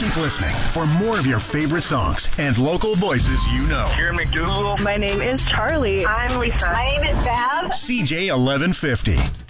Keep listening for more of your favorite songs and local voices you know. Here in McDougal. My name is Charlie. I'm Lisa. My name is Bev. CJ 1150.